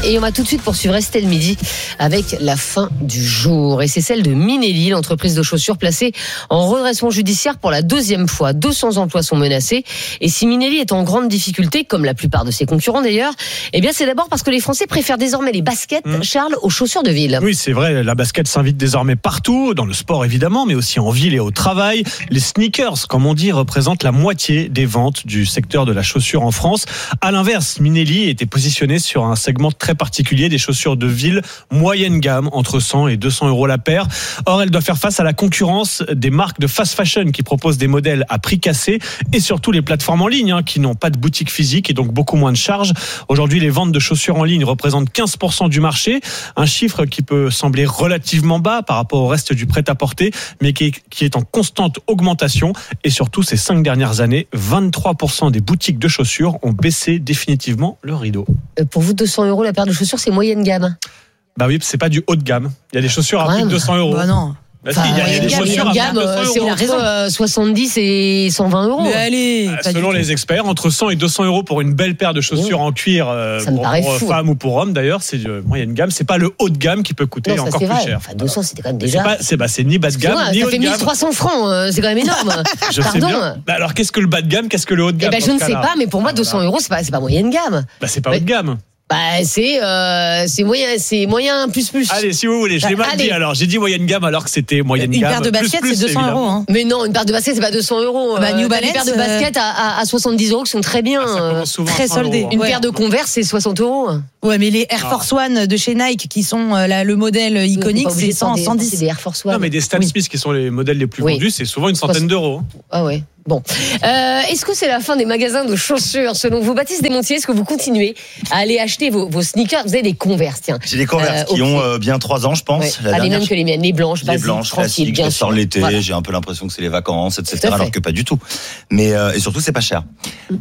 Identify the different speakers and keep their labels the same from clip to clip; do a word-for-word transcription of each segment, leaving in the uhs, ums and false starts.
Speaker 1: Et on va tout de suite poursuivre Estelle Midi avec la fin du jour. Et c'est celle de Minelli, l'entreprise de chaussures placée en redressement judiciaire pour la deuxième fois. deux cents emplois sont menacés. Et si Minelli est en grande difficulté, comme la plupart de ses concurrents d'ailleurs, eh bien c'est d'abord parce que les Français préfèrent désormais les baskets, mmh. Charles, aux chaussures de ville.
Speaker 2: Oui, c'est vrai, la basket s'invite désormais partout, dans le sport évidemment, mais aussi en ville et au travail. Les sneakers, comme on dit, représentent la moitié des ventes du secteur de la chaussure en France. À l'inverse, Minelli était positionné sur un segment très particulier des chaussures de ville moyenne gamme, entre cent et deux cents euros la paire. Or, elle doit faire face à la concurrence des marques de fast fashion qui proposent des modèles à prix cassé et surtout les plateformes en ligne hein, qui n'ont pas de boutique physique et donc beaucoup moins de charges. Aujourd'hui, les ventes de chaussures en ligne représentent quinze pour cent du marché, un chiffre qui peut sembler relativement bas par rapport au reste du prêt-à-porter, mais qui est, qui est en constante augmentation. Et surtout, ces cinq dernières années, vingt-trois pour cent des boutiques de chaussures ont baissé définitivement le rideau.
Speaker 1: Pour vous, deux cents euros la paire de chaussures, c'est moyenne gamme?
Speaker 2: Bah oui, c'est pas du haut de gamme. Il y a des chaussures à plus de deux cents euros.
Speaker 1: Bah non.
Speaker 2: Bah enfin, si, il y a, il y a des
Speaker 1: gamme,
Speaker 2: chaussures à
Speaker 1: gamme,
Speaker 2: plus de deux cents
Speaker 1: c'est
Speaker 2: euros.
Speaker 1: entre euh, soixante-dix et cent vingt euros.
Speaker 3: Mais allez,
Speaker 2: bah, selon les experts, entre cent et deux cents euros pour une belle paire de chaussures oh. en cuir euh, pour, pour femmes ou pour hommes d'ailleurs, c'est de moyenne gamme. C'est pas le haut de gamme qui peut coûter
Speaker 1: non,
Speaker 2: encore
Speaker 1: plus
Speaker 2: vrai. cher.
Speaker 1: Enfin, deux cents, c'était quand même déjà.
Speaker 2: C'est, pas, c'est, bah, c'est ni bas de gamme
Speaker 1: moi,
Speaker 2: ni
Speaker 1: ça
Speaker 2: haut de gamme.
Speaker 1: Ça fait mille trois cents francs, c'est quand même énorme.
Speaker 2: Je
Speaker 1: Pardon.
Speaker 2: sais bien. Bah, alors qu'est-ce que le bas de gamme, qu'est-ce que le haut de gamme?
Speaker 1: Eh ben, je ne sais pas, mais pour moi, deux cents euros, c'est pas, c'est pas moyenne gamme.
Speaker 2: Bah, c'est pas haut de gamme.
Speaker 1: Bah c'est euh, c'est moyen c'est moyen plus plus.
Speaker 2: Allez si vous voulez, je l'ai mal
Speaker 1: Allez.
Speaker 2: dit alors. J'ai dit moyenne gamme alors que c'était moyenne
Speaker 3: une
Speaker 2: gamme.
Speaker 3: Une paire de baskets c'est deux cents euros. Hein.
Speaker 1: Mais non, une paire de baskets c'est pas deux cents euros.
Speaker 3: Bah, New
Speaker 1: euh,
Speaker 3: Balance.
Speaker 1: Une paire de baskets à, à, à soixante-dix euros qui sont très bien.
Speaker 2: Ah,
Speaker 3: très soldées.
Speaker 1: Une
Speaker 3: ouais.
Speaker 1: paire de Converse c'est soixante euros.
Speaker 3: Ouais, mais les Air Force One de chez Nike qui sont euh, la, le modèle iconique, c'est cent, cent dix.
Speaker 1: C'est des Air Force One.
Speaker 2: Non mais des Stan Smith oui. qui sont les modèles les plus
Speaker 1: oui.
Speaker 2: vendus, c'est souvent une centaine d'euros.
Speaker 1: Ah ouais. Bon, euh, est-ce que c'est la fin des magasins de chaussures selon vous, Baptiste Desmontiers? Est-ce que vous continuez à aller acheter vos, vos sneakers? Vous avez des Converse, tiens.
Speaker 4: J'ai des Converse euh, qui ont euh, bien trois ans, je pense.
Speaker 1: Ouais.
Speaker 4: La
Speaker 1: pas
Speaker 4: dernière,
Speaker 1: les mêmes que les miennes, les blanches,
Speaker 4: les
Speaker 1: basiques,
Speaker 4: blanches, classiques. Je sors l'été, voilà. J'ai un peu l'impression que c'est les vacances, et cetera. Alors que pas du tout. Mais euh, et surtout, c'est pas cher.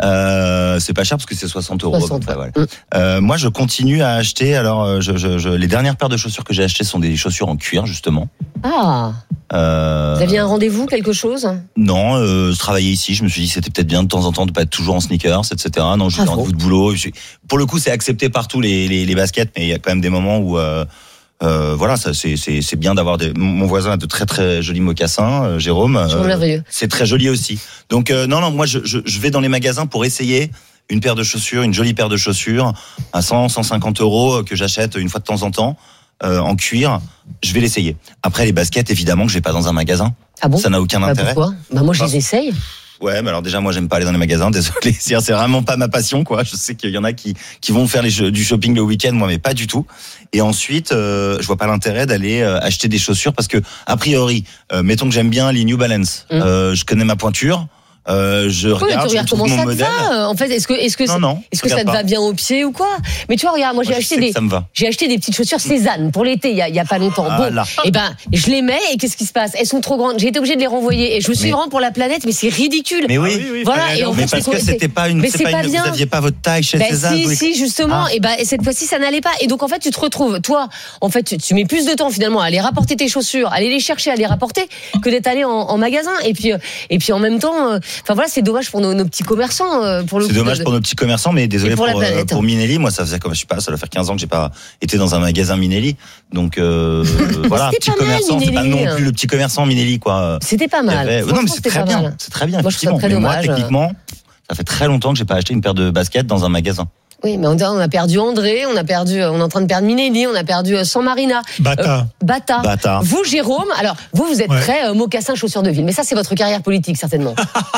Speaker 4: Euh, c'est pas cher parce que c'est soixante euros.
Speaker 1: soixante,
Speaker 4: peu, voilà.
Speaker 1: mmh.
Speaker 4: euh, moi, je continue à acheter. Alors, je, je, je, les dernières paires de chaussures que j'ai achetées sont des chaussures en cuir, justement.
Speaker 1: Ah.
Speaker 4: Euh...
Speaker 1: Vous aviez un rendez-vous, quelque chose?
Speaker 4: Non, euh, je travaillais ici. Je me suis dit que c'était peut-être bien de temps en temps de pas être toujours en sneakers, et cetera. Non, j'ai un rendez-vous de boulot. Pour le coup, c'est accepté partout les, les, les baskets, mais il y a quand même des moments où, euh, euh, voilà, ça, c'est, c'est, c'est bien d'avoir des. Mon voisin a de très très jolis mocassins, euh, Jérôme. Euh, c'est très joli aussi. Donc euh, non, non, moi je, je, je vais dans les magasins pour essayer une paire de chaussures, une jolie paire de chaussures à cent, cent cinquante euros que j'achète une fois de temps en temps. Euh, en cuir, je vais l'essayer. Après les baskets, évidemment que je vais pas dans un magasin.
Speaker 1: Ah bon?
Speaker 4: Ça n'a aucun
Speaker 1: bah
Speaker 4: intérêt.
Speaker 1: Pourquoi? Bah moi je les essaye.
Speaker 4: Ouais, mais alors déjà moi j'aime pas aller dans les magasins, désolé, c'est vraiment pas ma passion quoi. Je sais qu'il y en a qui qui vont faire les jeux, du shopping le week-end, moi mais pas du tout. Et ensuite, euh, je vois pas l'intérêt d'aller euh, acheter des chaussures parce que a priori, euh, mettons que j'aime bien les New Balance, mmh. euh, je connais ma pointure. Euh, je
Speaker 1: oui,
Speaker 4: regarde,
Speaker 1: tu regardes
Speaker 4: je
Speaker 1: comment
Speaker 4: mon
Speaker 1: ça te
Speaker 4: modèle.
Speaker 1: va. En fait, est-ce que est-ce que
Speaker 4: non, non,
Speaker 1: est-ce que ça te pas. va bien au pied ou quoi? Mais tu vois, regarde, moi, moi j'ai acheté des
Speaker 4: ça me va.
Speaker 1: j'ai acheté des petites chaussures Cézanne pour l'été il y a il y a pas longtemps.
Speaker 4: Ah,
Speaker 1: bon,
Speaker 4: là.
Speaker 1: et ben je les mets et qu'est-ce qui se passe? Elles sont trop grandes. J'ai été obligée de les renvoyer et je me suis vraiment pour la planète, mais c'est ridicule.
Speaker 4: Mais oui,
Speaker 2: ah, oui, oui
Speaker 1: voilà. Et en
Speaker 4: mais
Speaker 1: fait,
Speaker 4: parce que c'était pas une,
Speaker 1: mais
Speaker 4: c'est
Speaker 1: c'est
Speaker 4: pas
Speaker 1: pas
Speaker 4: une,
Speaker 1: bien.
Speaker 4: vous aviez pas votre taille chez
Speaker 1: ben
Speaker 4: Cézanne.
Speaker 1: Si, si, justement. Ah. Et ben cette fois-ci, ça n'allait pas. Et donc en fait, tu te retrouves, toi, en fait, tu, tu mets plus de temps finalement à aller rapporter tes chaussures, à aller les chercher, à les rapporter, que d'être allé en, en magasin. Et puis et puis en même temps, enfin euh, voilà, c'est dommage pour nos, nos petits commerçants. Euh, pour le
Speaker 4: c'est
Speaker 1: coup,
Speaker 4: dommage
Speaker 1: de,
Speaker 4: pour nos petits commerçants, mais désolé
Speaker 1: pour,
Speaker 4: pour, euh, pour Minelli. Moi, ça faisait comme je sais pas, ça doit faire quinze ans que j'ai pas été dans un magasin Minelli. Donc euh, voilà, petit commerçant, mal, c'est pas non plus le petit commerçant Minelli quoi.
Speaker 1: C'était pas mal.
Speaker 4: Avait... Non, mais c'est très bien, c'est très bien.
Speaker 1: Moi, je trouve ça très
Speaker 4: mais
Speaker 1: dommage.
Speaker 4: moi, techniquement, ça fait très longtemps que j'ai pas acheté une paire de baskets dans un magasin.
Speaker 1: Oui, mais on a perdu André, on a perdu, on est en train de perdre Minelli, on a perdu San Marina.
Speaker 5: Bata.
Speaker 1: Euh, Bata.
Speaker 4: Bata.
Speaker 1: Vous, Jérôme, alors, vous, vous êtes ouais. très euh, mocassin, chaussures de ville. Mais ça, c'est votre carrière politique, certainement.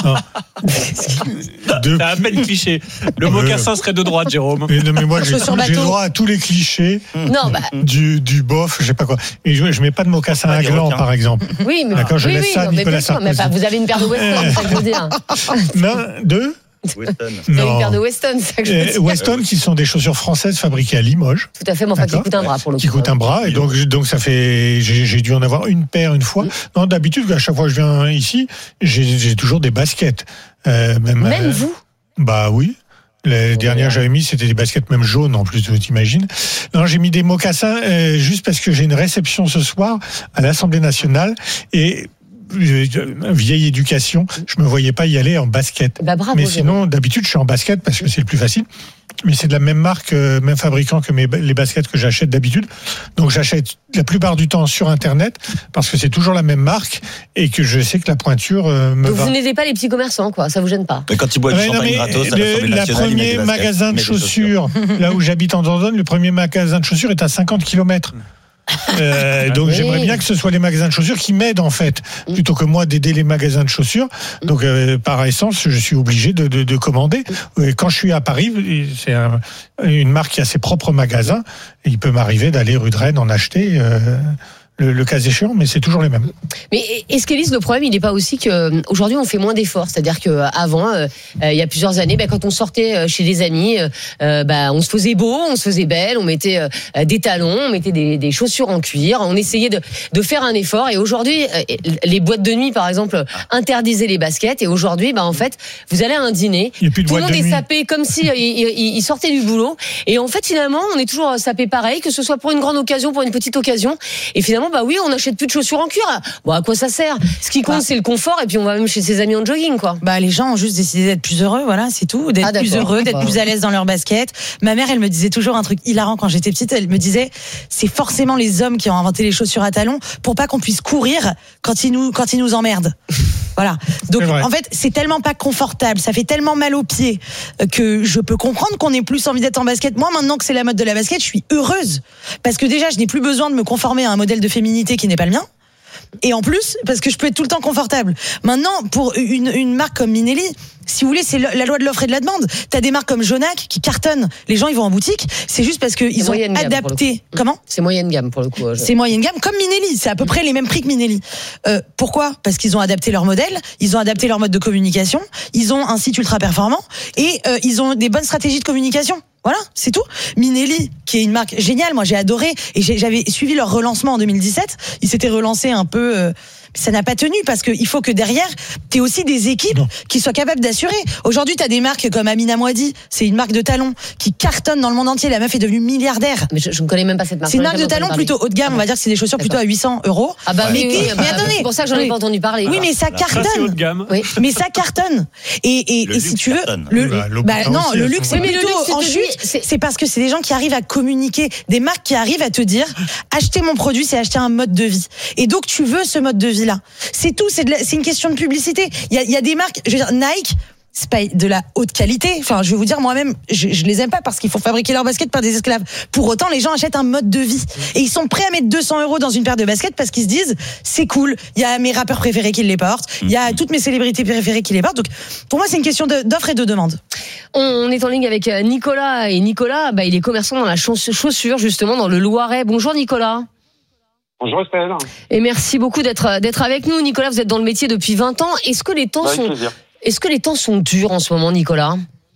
Speaker 2: de... C'est à peine cliché. Le euh... mocassin serait de droite, Jérôme.
Speaker 5: Mais non, mais moi, j'ai, tout, j'ai droit à tous les clichés.
Speaker 1: Non, bah.
Speaker 5: Du, du bof, je sais pas quoi. Et je, je mets pas de mocassin à gland, par exemple.
Speaker 1: Oui, mais.
Speaker 5: D'accord, je
Speaker 1: oui,
Speaker 5: laisse
Speaker 1: oui,
Speaker 5: ça à Nicolas Sarkozy.
Speaker 1: Mais bah, vous avez une paire de Weston, c'est ça que je veux dire.
Speaker 5: Non, deux?
Speaker 4: Weston.
Speaker 1: Non. Une paire de Weston, c'est ça que je veux dire.
Speaker 5: Weston, qui sont des chaussures françaises fabriquées à Limoges.
Speaker 1: Tout à fait, mais enfin, qui coûtent un bras pour le coup.
Speaker 5: Qui coûtent un bras, et donc, donc ça fait. J'ai, j'ai dû en avoir une paire une fois. Non, d'habitude, à chaque fois que je viens ici, j'ai, j'ai toujours des baskets. Euh, même
Speaker 1: même
Speaker 5: euh,
Speaker 1: vous?
Speaker 5: Bah oui. Les dernières que j'avais mis, c'était des baskets même jaunes en plus, tu t'imagines. Non, j'ai mis des mocassins euh, juste parce que j'ai une réception ce soir à l'Assemblée nationale et vieille éducation, je me voyais pas y aller en basket.
Speaker 1: Bah bravo,
Speaker 5: mais sinon, d'habitude, je suis en basket parce que c'est le plus facile. mais c'est de la même marque, euh, même fabricant que mes, les baskets que j'achète d'habitude. Donc j'achète la plupart du temps sur Internet parce que c'est toujours la même marque et que je sais que la pointure euh, me
Speaker 1: Donc
Speaker 5: va.
Speaker 1: vous n'aidez pas les petits commerçants, quoi. Ça vous gêne pas?
Speaker 4: Mais quand ils boivent du
Speaker 5: Ouais, non,
Speaker 4: champagne
Speaker 5: mais
Speaker 4: gratos à
Speaker 5: le,
Speaker 4: l'Assemblée
Speaker 5: la
Speaker 4: nationale, ils mettent
Speaker 5: premier
Speaker 4: des baskets,
Speaker 5: magasin
Speaker 4: ils
Speaker 5: de
Speaker 4: mettent des
Speaker 5: chaussures, là où j'habite en Dordogne, le premier magasin de chaussures est à cinquante kilomètres. Euh, donc
Speaker 1: Oui.
Speaker 5: j'aimerais bien que ce soit les magasins de chaussures qui m'aident en fait, plutôt que moi d'aider les magasins de chaussures. Donc euh, par essence, je suis obligé de, de, de commander. Et quand je suis à Paris, c'est un, une marque qui a ses propres magasins. Et il peut m'arriver d'aller rue de Rennes en acheter. Euh, Le, le cas échéant, mais c'est toujours les mêmes.
Speaker 1: Mais est-ce qu'Élise, le problème, il n'est pas aussi que aujourd'hui on fait moins d'efforts, c'est-à-dire que avant, euh, il y a plusieurs années, bah, quand on sortait chez des amis, euh, bah, on se faisait beau, on se faisait belle, on mettait euh, des talons, on mettait des, des chaussures en cuir, on essayait de, de faire un effort. Et aujourd'hui, euh, les boîtes de nuit, par exemple, interdisaient les baskets. Et aujourd'hui, bah, en fait, vous allez à un dîner,
Speaker 5: Il y a plus de
Speaker 1: tout le
Speaker 5: boîtes
Speaker 1: monde
Speaker 5: de
Speaker 1: est
Speaker 5: nuit.
Speaker 1: sapé comme si euh, il, il, il sortait du boulot. Et en fait, finalement, on est toujours sapé pareil, que ce soit pour une grande occasion, pour une petite occasion. Et finalement, bah oui, on n'achète plus de chaussures en cuir. Bon, à quoi ça sert? Ce qui compte,
Speaker 3: Bah.
Speaker 1: c'est le confort, et puis on va même chez ses amis en jogging, quoi.
Speaker 3: Bah, les gens ont juste décidé d'être plus heureux, voilà, c'est tout. D'être
Speaker 1: Ah,
Speaker 3: plus
Speaker 1: d'accord.
Speaker 3: heureux, d'être
Speaker 1: Bah.
Speaker 3: plus à l'aise dans leur basket. Ma mère, elle me disait toujours un truc hilarant quand j'étais petite. Elle me disait, c'est forcément les hommes qui ont inventé les chaussures à talons pour pas qu'on puisse courir quand ils nous, quand ils nous emmerdent. Voilà. Donc,
Speaker 5: C'est vrai.
Speaker 3: en fait, c'est tellement pas confortable, ça fait tellement mal aux pieds euh, que je peux comprendre qu'on ait plus envie d'être en basket. Moi, maintenant que c'est la mode de la basket, je suis heureuse. Parce que déjà, je n'ai plus besoin de me conformer à un modèle de féminité qui n'est pas le mien. Et en plus, parce que je peux être tout le temps confortable. Maintenant, pour une, une marque comme Minelli, si vous voulez, c'est la loi de l'offre et de la demande. T'as des marques comme Jonac qui cartonnent. Les gens, ils vont en boutique. C'est juste parce qu'ils ont
Speaker 1: moyenne gamme, pour le
Speaker 3: adapté.
Speaker 1: coup.
Speaker 3: Comment?
Speaker 1: C'est moyenne gamme pour le coup. Je...
Speaker 3: C'est moyenne gamme, comme Minelli. C'est à peu près les mêmes prix que Minelli. Euh, pourquoi? Parce qu'ils ont adapté leur modèle, ils ont adapté leur mode de communication, ils ont un site ultra performant et euh, ils ont des bonnes stratégies de communication. Voilà, c'est tout. Minelli, qui est une marque géniale, moi j'ai adoré et j'ai, j'avais suivi leur relancement en deux mille dix-sept. Ils s'étaient relancés un peu. Euh, ça n'a pas tenu parce qu'il faut que derrière, t'aies aussi des équipes
Speaker 5: Non.
Speaker 3: qui soient capables d'assurer. Aujourd'hui, t'as des marques comme Amina Mouadi, c'est une marque de talons qui cartonne dans le monde entier. La meuf est devenue milliardaire.
Speaker 1: Mais je, je ne connais même pas cette marque.
Speaker 3: C'est une
Speaker 1: J'en ai
Speaker 3: marque de
Speaker 1: jamais
Speaker 3: talons
Speaker 1: entendu
Speaker 3: plutôt haut de gamme, on va dire que c'est des chaussures plutôt à huit cents euros.
Speaker 1: Ah bah
Speaker 3: mais,
Speaker 1: oui, oui,
Speaker 3: mais
Speaker 1: bah,
Speaker 3: attendez,
Speaker 1: c'est pour ça que j'en ai
Speaker 3: oui.
Speaker 1: pas entendu parler.
Speaker 3: Oui, mais ça
Speaker 2: Ça, c'est haut
Speaker 3: cartonne.
Speaker 2: de gamme.
Speaker 1: Oui.
Speaker 3: Mais ça cartonne. Et, et,
Speaker 4: Le
Speaker 3: et si
Speaker 4: luxe
Speaker 3: tu veux,
Speaker 4: cartonne.
Speaker 3: le,
Speaker 5: Bah, l'eau
Speaker 3: bah,
Speaker 5: bouteille
Speaker 3: non,
Speaker 5: aussi,
Speaker 3: le
Speaker 5: à
Speaker 3: luxe
Speaker 5: ce
Speaker 3: c'est
Speaker 1: moment-là. Oui, mais le
Speaker 3: plutôt
Speaker 1: luxe,
Speaker 3: en
Speaker 1: je te
Speaker 3: chute.
Speaker 1: dis, c'est-
Speaker 3: C'est parce que c'est des gens qui arrivent à communiquer, des marques qui arrivent à te dire, acheter mon produit, c'est acheter un mode de vie. Et donc tu veux ce mode de vie-là. C'est tout. C'est, de la, c'est une question de publicité. Il y a, il y a des marques, je veux dire, Nike. C'est pas de la haute qualité. Enfin, je vais vous dire, moi-même, je, je les aime pas parce qu'il faut fabriquer leurs baskets par des esclaves. Pour autant, les gens achètent un mode de vie. Et ils sont prêts à mettre deux cents euros dans une paire de baskets parce qu'ils se disent, c'est cool. Il y a mes rappeurs préférés qui les portent. Il y a toutes mes célébrités préférées qui les portent. Donc, pour moi, c'est une question de, d'offre et de demande.
Speaker 1: On est en ligne avec Nicolas. Et Nicolas, bah, il est commerçant dans la chaussure, justement, dans le Loiret. Bonjour Nicolas.
Speaker 6: Bonjour Estelle.
Speaker 1: Et merci beaucoup d'être, d'être avec nous. Nicolas, vous êtes dans le métier depuis vingt ans. Est-ce que les temps
Speaker 6: Avec
Speaker 1: sont...
Speaker 6: plaisir.
Speaker 1: Est-ce que les temps sont durs en ce moment, Nicolas?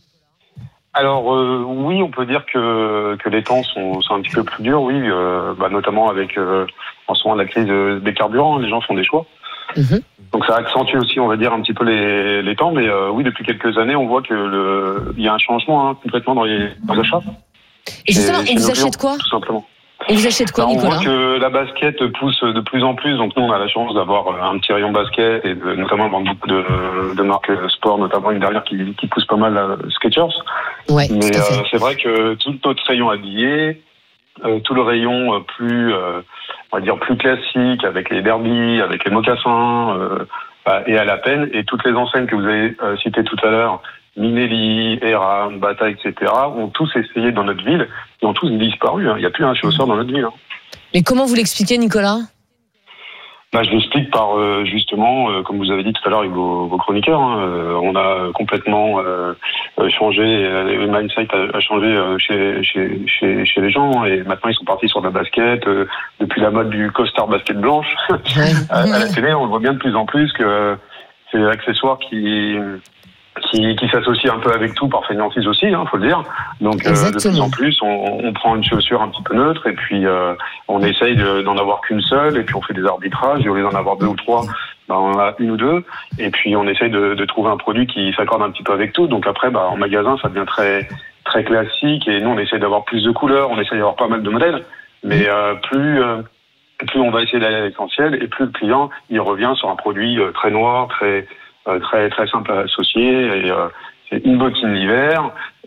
Speaker 6: Alors euh, oui, on peut dire que que les temps sont, sont un petit peu plus durs, oui, euh, bah, notamment avec euh, en ce moment la crise des carburants, les gens font des choix.
Speaker 1: Mm-hmm.
Speaker 6: Donc ça accentue aussi, on va dire, un petit peu les, les temps, mais euh, oui, depuis quelques années, on voit que le il y a un changement hein, complètement dans les, dans les achats.
Speaker 1: Et justement,
Speaker 6: Chez-
Speaker 1: on
Speaker 6: chez
Speaker 1: vous
Speaker 6: nos
Speaker 1: achète
Speaker 6: clients,
Speaker 1: quoi?
Speaker 6: Tout simplement.
Speaker 1: On vous achète quoi,
Speaker 6: Alors, on
Speaker 1: Nicolas?
Speaker 6: voit que la basket pousse de plus en plus, donc nous on a la chance d'avoir un petit rayon basket et de, notamment vendre beaucoup de, de marques sport, notamment une dernière qui, qui pousse pas mal, euh, Skechers.
Speaker 1: Ouais,
Speaker 6: Mais
Speaker 1: tout à fait.
Speaker 6: euh, c'est vrai que tout notre rayon habillé, euh, tout le rayon euh, plus, euh, on va dire plus classique, avec les derbies, avec les mocassins, euh, bah, est à la peine. Et toutes les enseignes que vous avez euh, citées tout à l'heure, Minelli, Era, Bata, et cetera, ont tous essayé dans notre ville et ont tous disparu. Hein. Il n'y a plus un chausseur dans notre ville. Hein.
Speaker 1: Mais comment vous l'expliquez, Nicolas?
Speaker 6: Bah, je l'explique par euh, justement, euh, comme vous avez dit tout à l'heure avec vos, vos chroniqueurs, hein, euh, on a complètement euh, changé, euh, le mindset a, a changé euh, chez, chez, chez, chez les gens et maintenant ils sont partis sur la basket, euh, depuis la mode du costard basket blanche.
Speaker 1: Ouais.
Speaker 6: à, à la télé, on le voit bien de plus en plus que c'est l'accessoire qui... qui, qui s'associe un peu avec tout par fainéantise aussi, hein, faut le dire. Donc euh, de plus en plus, on, on prend une chaussure un petit peu neutre et puis euh, on essaye de, d'en avoir qu'une seule et puis on fait des arbitrages et au lieu d'en avoir deux ou trois, ben, on en a une ou deux et puis on essaye de, de trouver un produit qui s'accorde un petit peu avec tout. Donc après, ben, en magasin, ça devient très très classique et nous on essaye d'avoir plus de couleurs, on essaye d'avoir pas mal de modèles, mais euh, plus euh, plus on va essayer d'aller à l'essentiel et plus le client il revient sur un produit euh, très noir, très Euh, très très simple à associer et euh, c'est une bottine l'hiver,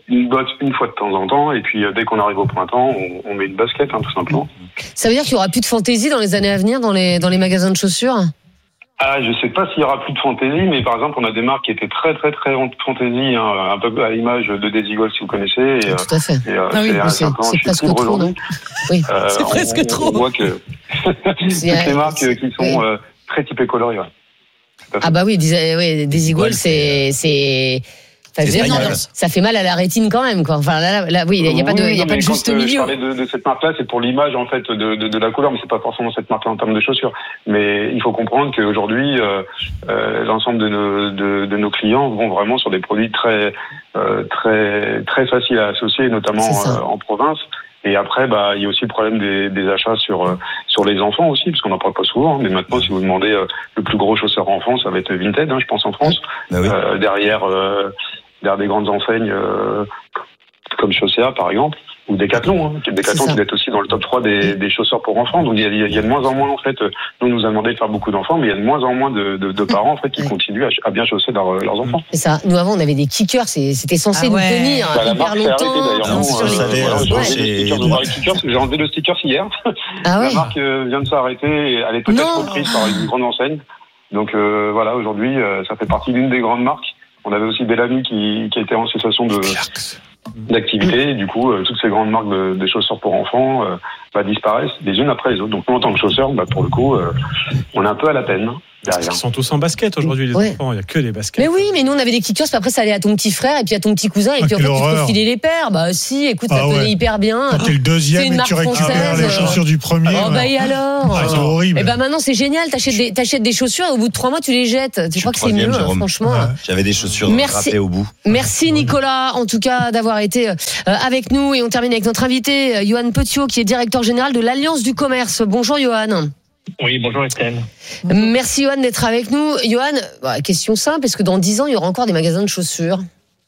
Speaker 6: une botte une fois de temps en temps, et puis dès qu'on arrive au printemps, on, on met une basket, hein, tout simplement.
Speaker 1: Ça veut dire qu'il n'y aura plus de fantaisie dans les années à venir dans les, dans les magasins de chaussures ?
Speaker 6: Ah, je sais pas s'il y aura plus de fantaisie, mais par exemple, on a des marques qui étaient très très très fantaisie, hein, un peu à l'image de Desigual, si vous connaissez. Et,
Speaker 1: tout à fait.
Speaker 6: Et, euh,
Speaker 1: ah oui,
Speaker 6: c'est,
Speaker 1: c'est, c'est presque trop, non ? Oui,
Speaker 6: euh,
Speaker 3: c'est
Speaker 6: on,
Speaker 3: presque
Speaker 6: on,
Speaker 3: trop.
Speaker 6: On voit que toutes les marques qui sont oui. euh, très typées colorées. Ouais.
Speaker 1: Ah bah oui, oui Desigual, c'est c'est Enfin, dire, non, ça fait mal à la rétine quand même, quoi. Enfin, là, là, là oui, il n'y a pas de, il y a pas de juste milieu.
Speaker 6: Je parlais de, de cette marque-là, c'est pour l'image, en fait, de, de, de la couleur, mais c'est pas forcément cette marque-là en termes de chaussures. Mais il faut comprendre qu'aujourd'hui, euh, euh, l'ensemble de nos, de, de nos clients vont vraiment sur des produits très, euh, très, très faciles à associer, notamment euh, en province. Et après, bah, il y a aussi le problème des, des achats sur euh, sur les enfants aussi, parce qu'on n'en parle pas souvent. Hein, mais maintenant, si vous demandez euh, le plus gros chausseur enfant, ça va être Vinted, hein, je pense en France.
Speaker 4: Bah oui.
Speaker 6: euh, derrière. Euh, derrière des grandes enseignes euh, comme Chaussea par exemple, ou Decathlon, hein, Decathlon qui est aussi dans le top trois des, des chausseurs pour enfants. Donc il y, a, il y a de moins en moins en fait, nous on nous a demandé de faire beaucoup d'enfants, mais il y a de moins en moins de, de, de parents en fait qui ouais. continuent à, à bien chausser leur, leurs enfants.
Speaker 1: C'est ça. Nous avant on avait des kickers, c'était censé ah ouais. nous tenir bah, hyper longtemps.
Speaker 6: Non, sur les... voilà, j'ai, enlevé stickers, j'ai enlevé le sticker hier. Ah ouais. La marque vient de s'arrêter, elle est peut-être non. reprise par une grande enseigne. Donc euh, voilà, aujourd'hui ça fait partie d'une des grandes marques. On avait aussi Bellamy qui, qui était en situation de, d'activité. Et du coup, euh, toutes ces grandes marques de, de chaussures pour enfants euh, bah, disparaissent les unes après les autres. Donc nous, en tant que chausseurs, bah, pour le coup, euh, on est un peu à la peine. Derrière.
Speaker 2: Ils sont tous en basket aujourd'hui, les ouais. enfants. Il n'y a que des baskets.
Speaker 1: Mais oui, mais nous, on avait des kickers. Puis après, ça allait à ton petit frère et puis à ton petit cousin. Et puis ah, en fait, horreur. Tu te filer les paires. Bah si, écoute, ça ah, tenait ouais. hyper bien.
Speaker 5: Quand t'es le deuxième et tu récupères les chaussures du premier.
Speaker 1: Oh bah et alors
Speaker 5: ah, c'est horrible.
Speaker 1: Et bah maintenant, c'est génial. T'achètes des, t'achètes des chaussures et au bout de trois mois, tu les jettes. Tu crois que c'est mieux, hein, franchement. Ouais.
Speaker 4: J'avais des chaussures râpées au bout.
Speaker 1: Merci Nicolas, en tout cas, d'avoir été avec nous. Et on termine avec notre invité, Johan Petiot, qui est directeur général de l'Alliance du Commerce. Bonjour Johan.
Speaker 7: Oui, bonjour Estelle.
Speaker 1: Merci Johan d'être avec nous. Johan, bah, question simple, est-ce que dans dix ans, il y aura encore des magasins de chaussures ?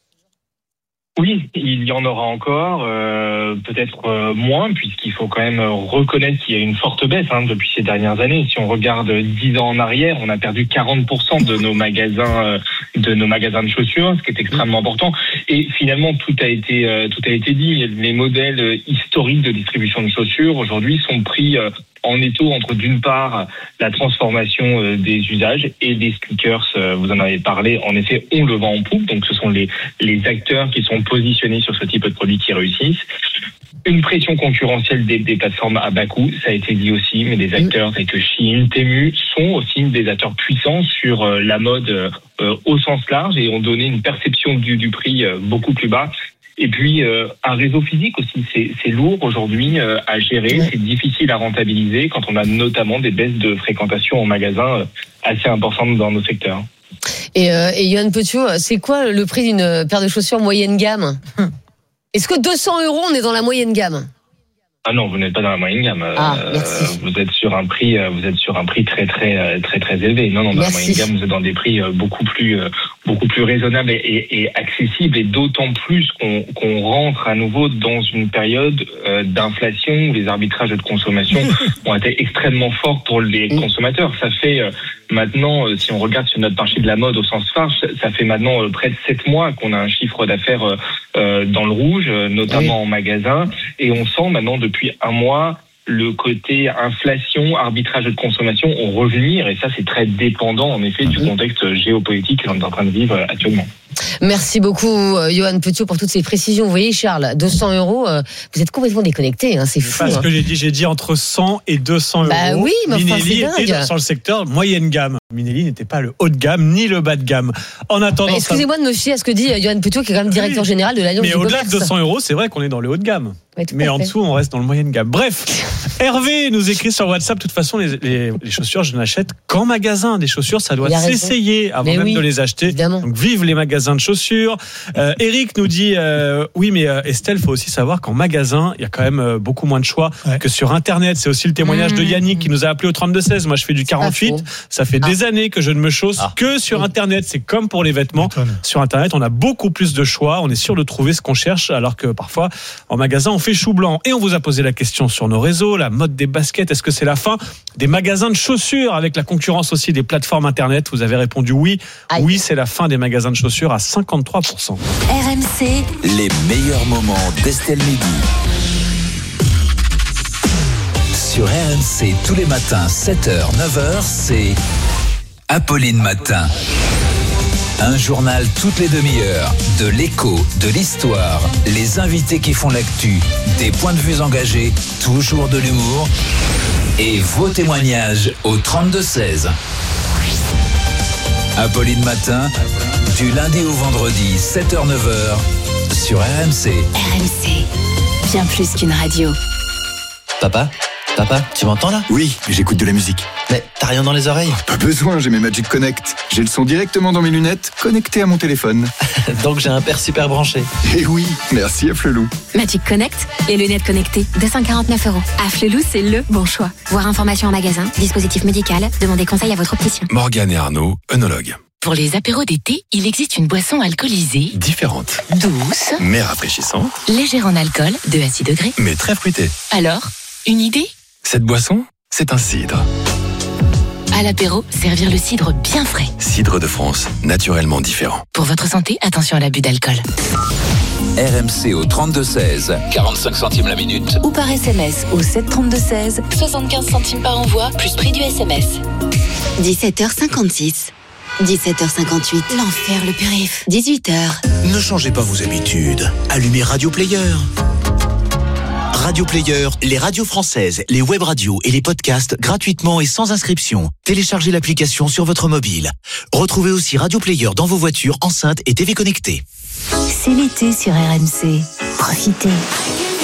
Speaker 7: Oui, il y en aura encore, euh, peut-être euh, moins, puisqu'il faut quand même reconnaître qu'il y a une forte baisse hein, depuis ces dernières années. Si on regarde dix ans en arrière, on a perdu quarante pour cent de nos magasins, euh, de nos magasins de chaussures, ce qui est extrêmement important. Et finalement, tout a été, euh, tout a été dit. Les modèles historiques de distribution de chaussures aujourd'hui sont pris euh, en étau entre d'une part la transformation euh, des usages et des sneakers, euh, vous en avez parlé, en effet on le vend en poupe, donc ce sont les, les acteurs qui sont positionnés sur ce type de produits qui réussissent. Une pression concurrentielle des, des plateformes à bas coût, ça a été dit aussi, mais des acteurs tels que Shein, Temu sont aussi des acteurs puissants sur euh, la mode euh, au sens large et ont donné une perception du, du prix euh, beaucoup plus bas. Et puis, euh, un réseau physique aussi, c'est, c'est lourd aujourd'hui euh, à gérer, c'est difficile à rentabiliser quand on a notamment des baisses de fréquentation en magasin euh, assez importantes dans nos secteurs.
Speaker 1: Et, euh, et Johan Petiot, c'est quoi le prix d'une paire de chaussures moyenne gamme ? Est-ce que deux cents euros, on est dans la moyenne gamme ?
Speaker 7: Ah non, vous n'êtes pas dans la moyenne gamme.
Speaker 1: Ah, merci.
Speaker 7: Vous êtes sur un prix, vous êtes sur un prix très très très très élevé. Non, non, dans merci. La moyenne gamme, vous êtes dans des prix beaucoup plus beaucoup plus raisonnables et, et, et accessibles, et d'autant plus qu'on, qu'on rentre à nouveau dans une période euh, d'inflation où les arbitrages de consommation ont été extrêmement forts pour les consommateurs. Ça fait euh, maintenant, euh, si on regarde sur notre marché de la mode au sens large, ça fait maintenant euh, près de sept mois qu'on a un chiffre d'affaires euh, euh, dans le rouge, euh, notamment oui. en magasin, et on sent maintenant depuis un mois le côté inflation, arbitrage de consommation ont revenir, et ça c'est très dépendant en effet du contexte géopolitique que l'on est en train de vivre actuellement.
Speaker 1: Merci beaucoup Johan Petiot pour toutes ces précisions. Vous voyez Charles, deux cents euros, vous êtes complètement déconnecté, hein, c'est fou.
Speaker 2: C'est ce
Speaker 1: hein.
Speaker 2: que j'ai dit, j'ai dit entre cent et deux cents euros.
Speaker 1: Bah oui, mais enfin,
Speaker 2: Minelli
Speaker 1: c'est
Speaker 2: était dans le secteur moyenne gamme. Minelli n'était pas le haut de gamme ni le bas de gamme. En attendant,
Speaker 1: excusez-moi
Speaker 2: ça...
Speaker 1: de me fier à ce que dit Johan Petiot, qui est quand même directeur oui. général de l'Alliance du Commerce.
Speaker 2: Mais au-delà de deux cents euros, c'est vrai qu'on est dans le haut de gamme.
Speaker 1: Oui,
Speaker 2: mais en dessous, on reste dans le moyenne gamme. Bref, Hervé nous écrit sur WhatsApp. De toute façon, les, les, les chaussures, je n'achète qu'en magasin. Des chaussures, ça doit s'essayer avant mais même oui, de les acheter.
Speaker 1: Évidemment.
Speaker 2: Donc, vive les magasins de chaussures. Euh, Eric nous dit euh, oui, mais euh, Estelle, faut aussi savoir qu'en magasin, il y a quand même euh, beaucoup moins de choix ouais. que sur Internet. C'est aussi le témoignage mmh. de Yannick qui nous a appelé au trente-deux seize. Moi, je fais du quarante-huit. Ça fait ah. des années que je ne me chausse ah. que sur oui. Internet. C'est comme pour les vêtements. Étonne. Sur Internet, on a beaucoup plus de choix. On est sûr de trouver ce qu'on cherche, alors que parfois, en magasin, on fait chou blanc. Et on vous a posé la question sur nos réseaux, la mode des baskets, est-ce que c'est la fin des magasins de chaussures avec la concurrence aussi des plateformes Internet ? Vous avez répondu oui. Aïe. Oui, c'est la fin des magasins de chaussures à cinquante-trois pour cent.
Speaker 8: R M C C.
Speaker 9: Les meilleurs moments d'Estelle Midi. Sur R M C, tous les matins, sept heures, neuf heures, c'est Apolline Matin. Un journal toutes les demi-heures, de l'écho, de l'histoire, les invités qui font l'actu, des points de vue engagés, toujours de l'humour et vos témoignages au trente-deux seize. Apolline Matin, du lundi au vendredi, sept heures neuf heures, sur R M C.
Speaker 8: R M C, bien plus qu'une radio.
Speaker 10: Papa ? Papa, tu m'entends là ?
Speaker 11: Oui, j'écoute de la musique.
Speaker 10: Mais t'as rien dans les oreilles ?
Speaker 11: Pas besoin, j'ai mes Magic Connect. J'ai le son directement dans mes lunettes, connecté à mon téléphone.
Speaker 10: Donc j'ai un père super branché.
Speaker 11: Eh oui, merci Afflelou.
Speaker 8: Magic Connect, les lunettes connectées, deux cent quarante-neuf euros. Afflelou, c'est le bon choix. Voir information en magasin, dispositif médical, demandez conseil à votre opticien.
Speaker 12: Morgane et Arnaud, œnologue.
Speaker 13: Pour les apéros d'été, il existe une boisson alcoolisée,
Speaker 12: différente,
Speaker 13: douce,
Speaker 12: mais rafraîchissante,
Speaker 13: légère en alcool, deux à six degrés,
Speaker 12: mais très fruitée.
Speaker 13: Alors, une idée ?
Speaker 12: Cette boisson, c'est un cidre.
Speaker 13: À l'apéro, servir le cidre bien frais.
Speaker 12: Cidre de France, naturellement différent.
Speaker 13: Pour votre santé, attention à l'abus d'alcool.
Speaker 9: R M C au trente-deux seize, quarante-cinq centimes la minute.
Speaker 8: Ou par S M S au sept trente-deux seize,
Speaker 13: soixante-quinze centimes par envoi, plus prix du S M S.
Speaker 8: dix-sept heures cinquante-six. dix-sept heures cinquante-huit. L'enfer, le périph'. dix-huit heures.
Speaker 14: Ne changez pas vos habitudes. Allumez Radio Player. Radio Player, les radios françaises, les web radios et les podcasts gratuitement et sans inscription. Téléchargez l'application sur votre mobile. Retrouvez aussi Radio Player dans vos voitures, enceintes et T V connectées.
Speaker 8: C'est l'été sur R M C. Profitez.